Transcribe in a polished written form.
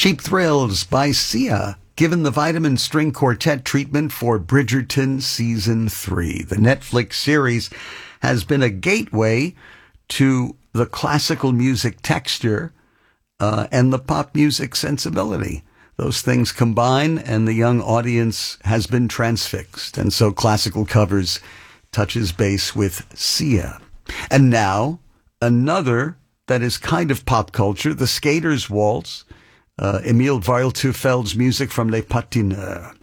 Cheap Thrills by Sia, given the Vitamin String Quartet treatment for Bridgerton Season 3. The Netflix series has been a gateway to the classical music texture and the pop music sensibility. Those things combine, and the young audience has been transfixed. And so Classical Covers touches base with Sia. And now, another that is kind of pop culture, The Skater's Waltz, Emile Wildteuffel's music from Les Patineurs.